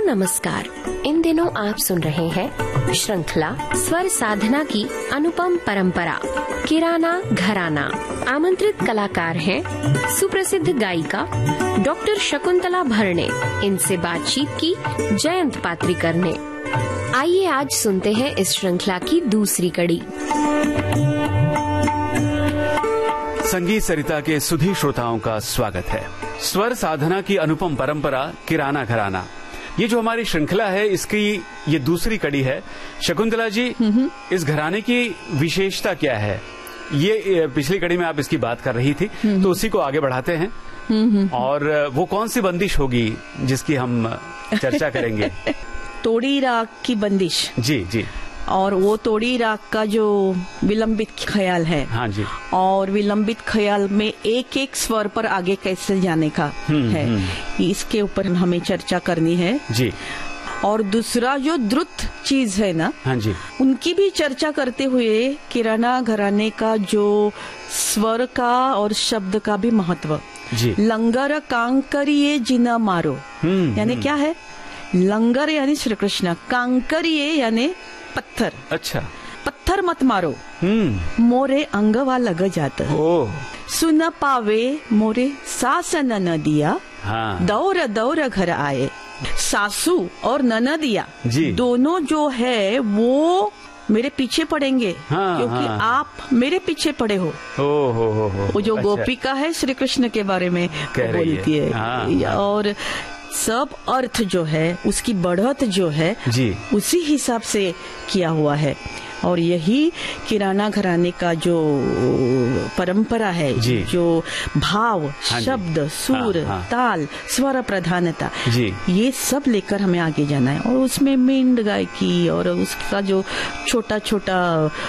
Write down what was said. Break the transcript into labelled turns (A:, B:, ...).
A: नमस्कार। इन दिनों आप सुन रहे हैं श्रृंखला स्वर साधना की अनुपम परंपरा किराना घराना। आमंत्रित कलाकार हैं सुप्रसिद्ध गायिका डॉक्टर शकुंतला भरणे। इनसे बातचीत की जयंत पात्रिकर ने। आइए आज सुनते हैं इस श्रृंखला की दूसरी कड़ी।
B: संगीत सरिता के सुधी श्रोताओं का स्वागत है। स्वर साधना की अनुपम परंपरा किराना घराना, ये जो हमारी श्रृंखला है, इसकी ये दूसरी कड़ी है। शकुंतला जी, इस घराने की विशेषता क्या है? ये पिछली कड़ी में आप इसकी बात कर रही थी, तो उसी को आगे बढ़ाते हैं। और वो कौन सी बंदिश होगी जिसकी हम चर्चा करेंगे?
C: तोड़ी राग की बंदिश।
B: जी जी।
C: और वो तोड़ी राग का जो विलंबित ख्याल है,
B: हाँ जी,
C: और विलंबित ख्याल में एक एक स्वर पर आगे कैसे जाने का है, इसके ऊपर हमें चर्चा करनी है जी। और दूसरा जो द्रुत चीज है ना, हाँ जी, उनकी भी चर्चा करते हुए किराना घराने का जो स्वर का और शब्द का भी महत्व जी। लंगर कांकरिए जिना मारो, यानी क्या है? लंगर यानी श्री कृष्ण, कांकरिए यानी पत्थर। अच्छा, पत्थर मत मारो, मोरे अंगवा लग जाता। सुन पावे मोरे सासन नदिया, दौर दौर घर आए। सासू और ननदिया दोनों जो है वो मेरे पीछे पड़ेंगे, क्योंकि आप मेरे पीछे पड़े हो। वो जो गोपिका है श्री कृष्ण के बारे में बोलती है। और सब अर्थ जो है, उसकी बढ़त जो है जी, उसी हिसाब से किया हुआ है। और यही किराना घराने का जो परंपरा है, जो भाव, शब्द, सुर, ताल, स्वर प्रधानता, ये सब लेकर हमें आगे जाना है। और उसमें मींड गायकी और उसका जो छोटा छोटा